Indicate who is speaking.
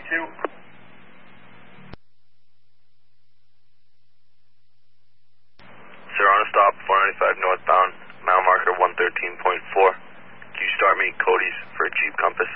Speaker 1: Sir, on a stop, 495 northbound, mile marker 113.4. Can you start me Cody's for a Jeep Compass?